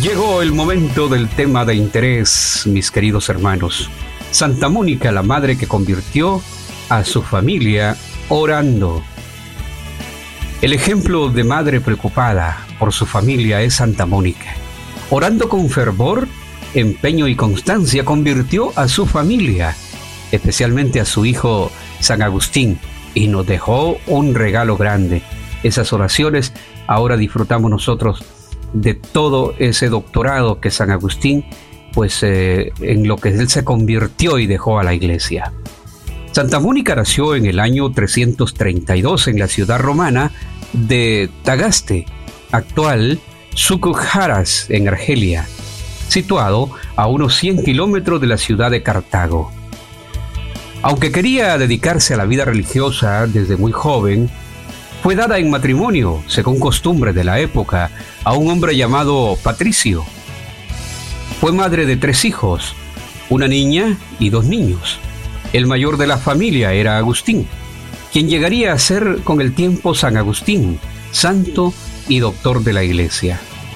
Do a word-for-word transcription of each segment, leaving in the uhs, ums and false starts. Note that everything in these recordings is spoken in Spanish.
Llegó el momento del tema de interés, mis queridos hermanos. Santa Mónica, la madre que convirtió a su familia orando. El ejemplo de madre preocupada por su familia es Santa Mónica. Orando con fervor, empeño y constancia, convirtió a su familia, especialmente a su hijo San Agustín, y nos dejó un regalo grande. Esas oraciones, ahora disfrutamos nosotros de todo ese doctorado que San Agustín, pues eh, en lo que él se convirtió y dejó a la iglesia. Santa Mónica nació en el año trescientos treinta y dos en la ciudad romana de Tagaste, actual Sucujjaras, en Argelia, situado a unos cien kilómetros de la ciudad de Cartago. Aunque quería dedicarse a la vida religiosa desde muy joven, fue dada en matrimonio, según costumbre de la época, a un hombre llamado Patricio. Fue madre de tres hijos, una niña y dos niños. El mayor de la familia era Agustín, quien llegaría a ser con el tiempo San Agustín, santo y doctor de la Iglesia.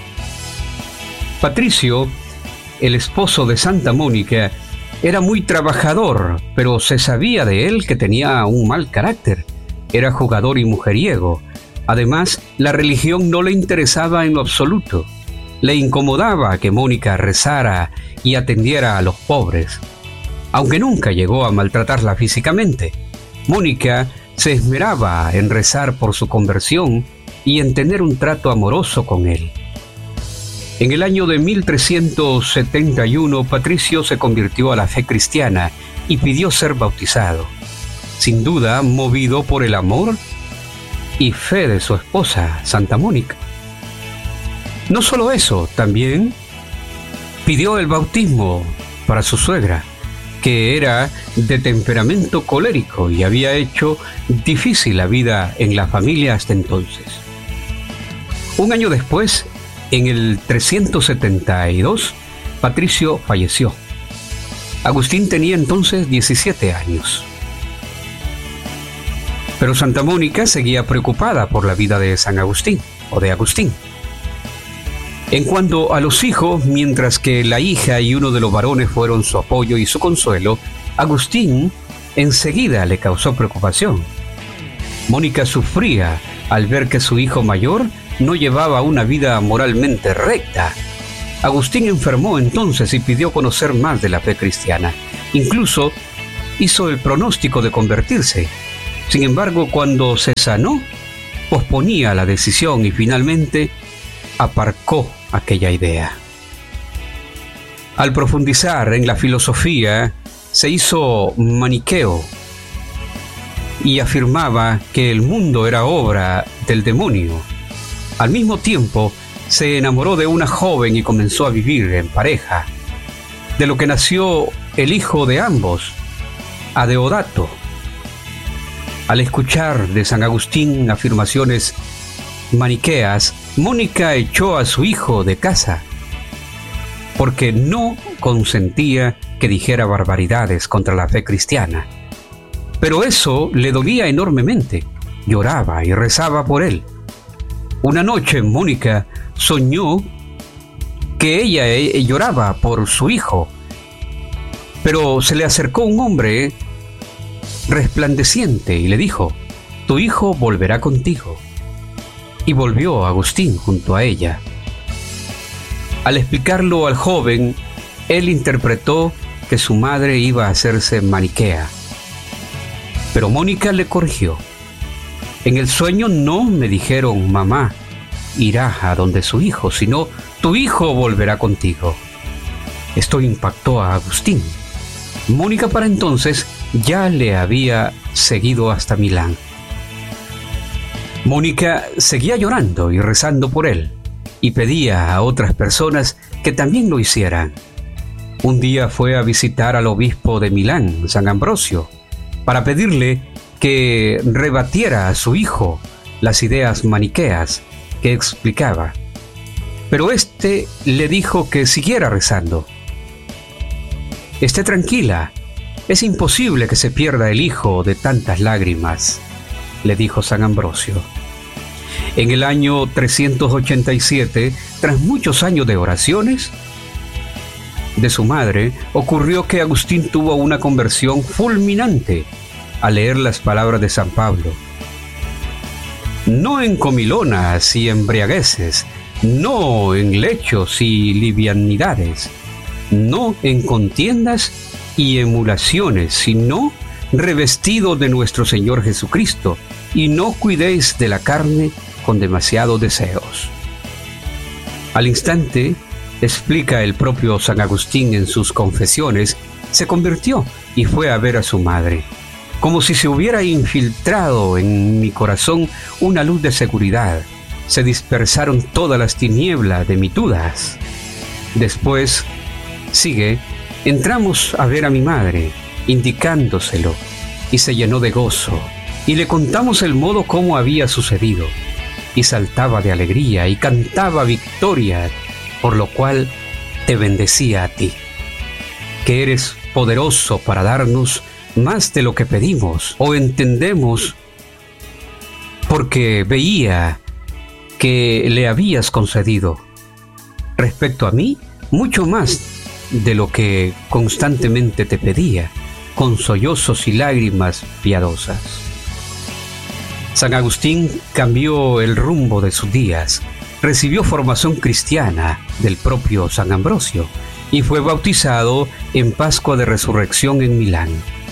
Patricio, el esposo de Santa Mónica, era muy trabajador, pero se sabía de él que tenía un mal carácter. Era jugador y mujeriego. Además, la religión no le interesaba en lo absoluto. Le incomodaba que Mónica rezara y atendiera a los pobres. Aunque nunca llegó a maltratarla físicamente, Mónica se esmeraba en rezar por su conversión y en tener un trato amoroso con él. En el año de mil trescientos setenta y uno, Patricio se convirtió a la fe cristiana y pidió ser bautizado, sin duda movido por el amor y fe de su esposa, Santa Mónica. No solo eso, también pidió el bautismo para su suegra, que era de temperamento colérico y había hecho difícil la vida en la familia hasta entonces. Un año después, en el trescientos setenta y dos, Patricio falleció. Agustín tenía entonces diecisiete años. Pero Santa Mónica seguía preocupada por la vida de San Agustín, o de Agustín. En cuanto a los hijos, mientras que la hija y uno de los varones fueron su apoyo y su consuelo, Agustín enseguida le causó preocupación. Mónica sufría al ver que su hijo mayor no llevaba una vida moralmente recta. Agustín enfermó entonces y pidió conocer más de la fe cristiana. Incluso hizo el pronóstico de convertirse. Sin embargo, cuando se sanó, posponía la decisión y finalmente aparcó aquella idea. Al profundizar en la filosofía, se hizo maniqueo y afirmaba que el mundo era obra del demonio. Al mismo tiempo, se enamoró de una joven y comenzó a vivir en pareja, de lo que nació el hijo de ambos, Adeodato. Al escuchar de San Agustín afirmaciones maniqueas, Mónica echó a su hijo de casa, porque no consentía que dijera barbaridades contra la fe cristiana. Pero eso le dolía enormemente. Lloraba y rezaba por él. Una noche Mónica soñó que ella eh, lloraba por su hijo, pero se le acercó un hombre resplandeciente y le dijo: «Tu hijo volverá contigo». Y volvió Agustín junto a ella. Al explicarlo al joven, él interpretó que su madre iba a hacerse maniquea. Pero Mónica le corrigió: «En el sueño no me dijeron mamá irá a donde su hijo, sino tu hijo volverá contigo». Esto impactó a Agustín. Mónica para entonces ya le había seguido hasta Milán. Mónica seguía llorando y rezando por él, y pedía a otras personas que también lo hicieran. Un día fue a visitar al obispo de Milán, San Ambrosio, para pedirle que rebatiera a su hijo las ideas maniqueas que explicaba. Pero éste le dijo que siguiera rezando. «Esté tranquila, es imposible que se pierda el hijo de tantas lágrimas», le dijo San Ambrosio. En el año trescientos ochenta y siete, tras muchos años de oraciones de su madre, ocurrió que Agustín tuvo una conversión fulminante al leer las palabras de San Pablo. No en comilonas y embriagueces, no en lechos y livianidades, no en contiendas y emulaciones, sino revestido de nuestro Señor Jesucristo, y no cuidéis de la carne con demasiados deseos. Al instante, explica el propio San Agustín en sus confesiones, se convirtió y fue a ver a su madre, como si se hubiera infiltrado en mi corazón una luz de seguridad. Se dispersaron todas las tinieblas de mi dudas. Después, sigue, entramos a ver a mi madre, indicándoselo, y se llenó de gozo, y le contamos el modo como había sucedido, y saltaba de alegría y cantaba victoria, por lo cual te bendecía a ti, que eres poderoso para darnos más de lo que pedimos o entendemos, porque veía que le habías concedido, respecto a mí, mucho más de lo que constantemente te pedía, con sollozos y lágrimas piadosas. San Agustín cambió el rumbo de sus días, recibió formación cristiana del propio San Ambrosio y fue bautizado en Pascua de Resurrección en Milán.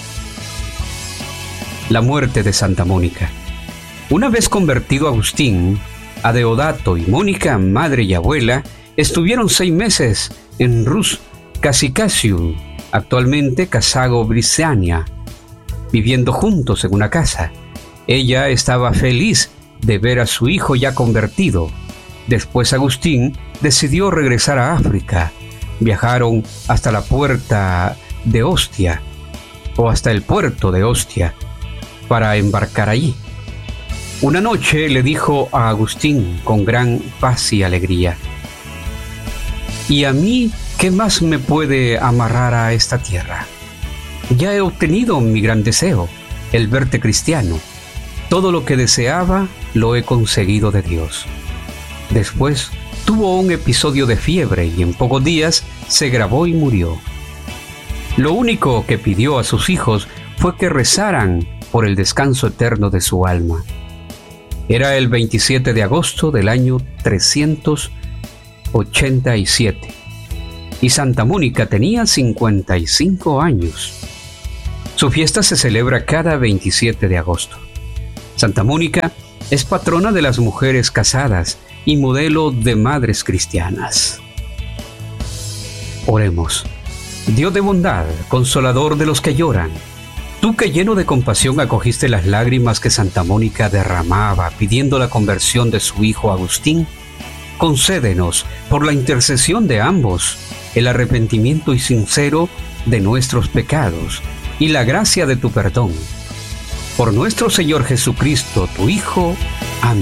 La muerte de Santa Mónica. Una vez convertido Agustín, a Deodato y Mónica, madre y abuela, estuvieron seis meses en Rus Casicasium, actualmente Casago Brisania, viviendo juntos en una casa. Ella estaba feliz de ver a su hijo ya convertido. Después Agustín decidió regresar a África. Viajaron hasta la puerta de Ostia, o hasta el puerto de Ostia, para embarcar allí. Una noche le dijo a Agustín con gran paz y alegría: ¿y a mí qué más me puede amarrar a esta tierra? Ya he obtenido mi gran deseo, el verte cristiano. Todo lo que deseaba lo he conseguido de Dios. Después tuvo un episodio de fiebre y en pocos días se agravó y murió. Lo único que pidió a sus hijos fue que rezaran por el descanso eterno de su alma. Era el veintisiete de agosto del año trescientos ochenta y siete y Santa Mónica tenía cincuenta y cinco años. Su fiesta se celebra cada veintisiete de agosto. Santa Mónica es patrona de las mujeres casadas y modelo de madres cristianas. Oremos. Dios de bondad, consolador de los que lloran, tú que lleno de compasión acogiste las lágrimas que Santa Mónica derramaba pidiendo la conversión de su hijo Agustín, concédenos, por la intercesión de ambos, el arrepentimiento y sincero de nuestros pecados y la gracia de tu perdón. Por nuestro Señor Jesucristo, tu Hijo.